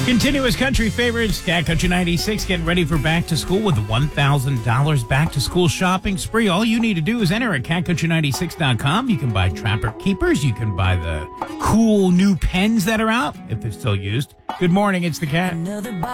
Continuous country favorites, Cat Country 96, getting ready for back to school with $1,000 back to school shopping spree. All you need to do is enter at catcountry96.com. You can buy Trapper Keepers. You can buy the cool new pens that are out, if they're still used. Good morning, it's the Cat.